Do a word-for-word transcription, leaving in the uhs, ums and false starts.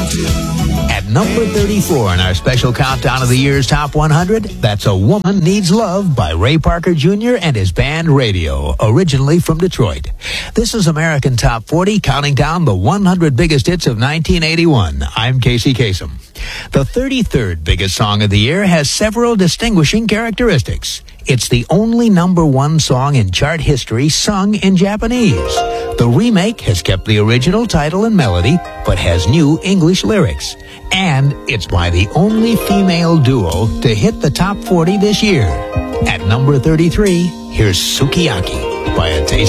At number thirty-four in our special countdown of the year's top one hundred, that's A Woman Needs Love by Ray Parker Junior and his band Radio, originally from Detroit. This is American Top forty, counting down the one hundred biggest hits of nineteen eighty-one. I'm Casey Kasem. The thirty-third biggest song of the year has several distinguishing characteristics. It's the only number one song in chart history sung in Japanese. The remake has kept the original title and melody, but has new English lyrics. And it's by the only female duo to hit the top forty this year. At number thirty-three, here's Sukiyaki by A Taste